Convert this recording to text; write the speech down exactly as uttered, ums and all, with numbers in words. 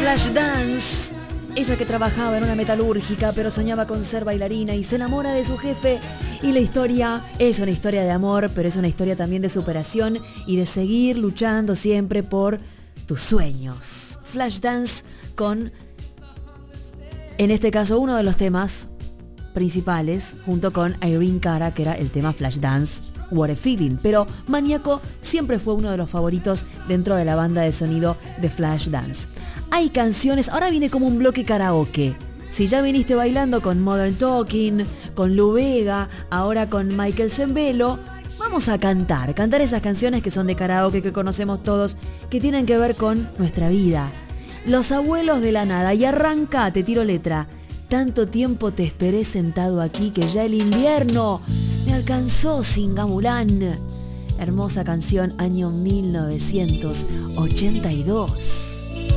Flashdance. Ella que trabajaba en una metalúrgica pero soñaba con ser bailarina y se enamora de su jefe. Y la historia es una historia de amor, pero es una historia también de superación y de seguir luchando siempre por tus sueños. Flashdance con, en este caso, uno de los temas principales, junto con Irene Cara, que era el tema Flashdance, What a Feeling. Pero Maníaco siempre fue uno de los favoritos dentro de la banda de sonido de Flashdance. Hay canciones, ahora viene como un bloque karaoke. Si ya viniste bailando con Modern Talking, con Lou Bega, ahora con Michael Zembello, vamos a cantar, cantar esas canciones que son de karaoke, que conocemos todos, que tienen que ver con nuestra vida. Los abuelos de la nada, y arranca, te tiro letra. Tanto tiempo te esperé sentado aquí que ya el invierno me alcanzó sin Gamulán. Hermosa canción, año mil novecientos ochenta y dos.